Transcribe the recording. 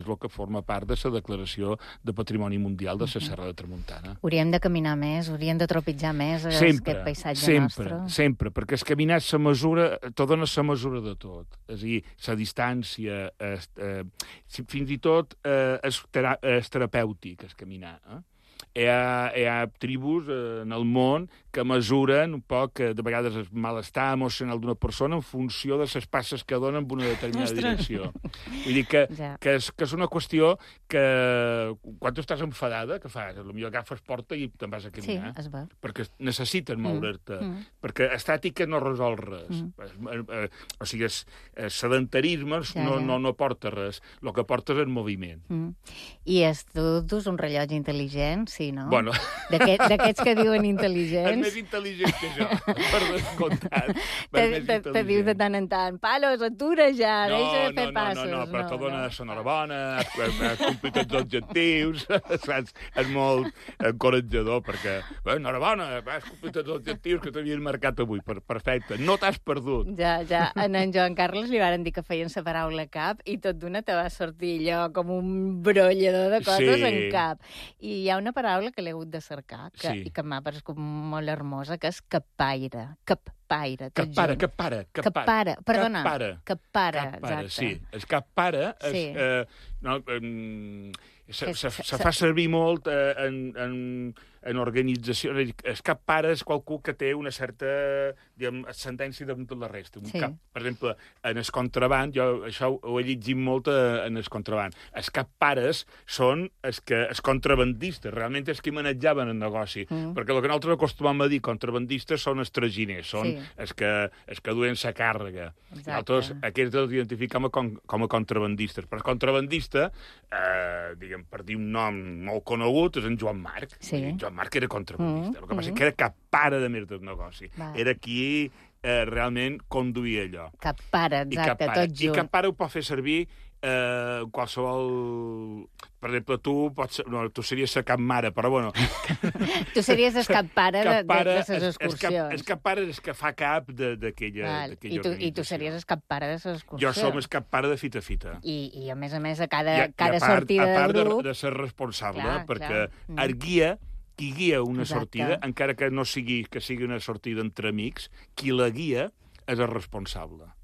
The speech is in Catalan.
és el que forma part de la declaració de Patrimoni Mundial de la Serra de Tramuntana. Hauríem de caminar més, hauríem de trepitjar més aquest paisatge nostre. Sempre, perquè el caminar te dona la mesura de tot. És a dir, la distància, fins i tot és terapèutic, el caminar. Hi ha tribus en el món que mesuren un poc, de vegades, el malestar emocional d'una persona en funció de les passes que donen en una determinada direcció. Vull dir que és una qüestió que, quan tu estàs enfadada, què fas? Potser agafes porta i te'n vas a caminar. Sí, es va. Perquè necessites moure't-te. Perquè estàtica no resol res. O sigui, el sedentarisme no porta res. El que porta és el moviment. I tu dus un rellotge intel·ligent, sí, no? Bueno. D'aquests que diuen intel·ligents. És més intel·ligent que jo, per descomptat. Te diu de tant en tant, Palos, atura ja, deixa de fer passos. No, però te dona l'enhorabona, has complit els objectius, saps? És molt encoratjador, perquè, enhorabona, has complit els objectius que t'havien marcat avui, perfecte, no t'has perdut. Ja, en Joan Carles li varen dir que feien la paraula cap i tot d'una te va sortir allò com un brollador de coses en cap. I hi ha una paraula que l'he hagut de cercar i que m'ha parescut molt hermosa, que és cappaire. Cappaire, perdona. Cappaire, exacte. Sí, el cappaire se fa servir molt en organització. El cappaire és qualcú que té una certa ascendència damunt de la resta. Per exemple, en el contraband, jo això ho he llegit molt en el contraband. Els cappaires són els contrabandistes, realment els que manejaven el negoci. Perquè el que nosaltres acostumem a dir contrabandistes són els traginers, són els que duen la càrrega. Nosaltres aquests els identificem com a contrabandistes. Però el contrabandista, per dir un nom molt conegut, és en Joan Marc. Joan Marc era contrabandista. El que passa és que era cappaire de més del negoci. Era qui realment conduïa allò. Cappaire, exacte, tot junt. I cappaire ho pot fer servir qualsevol... Per exemple, tu series la capmare, però bueno... Tu series el cappare de les excursions. El cappare és que fa cap d'aquella organització. I tu series el cappare de les excursions. Jo som el cappare de fita. I a més, a cada sortida de grup... A part de ser responsable, perquè el guia, qui guia una sortida, encara que no sigui una sortida entre amics, qui la guia és el responsable.